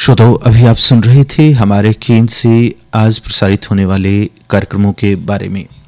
श्रोताओं, अभी आप सुन रहे थे हमारे केंद्र से आज प्रसारित होने वाले कार्यक्रमों के बारे में।